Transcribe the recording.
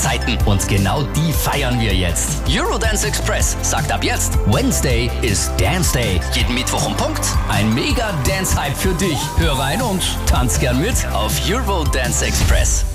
Zeiten und genau die feiern wir jetzt. Eurodance Express sagt ab jetzt, Wednesday ist Dance Day. Jeden Mittwoch um Punkt ein mega Dance-Hype für dich. Hör rein und tanz gern mit auf Eurodance Express.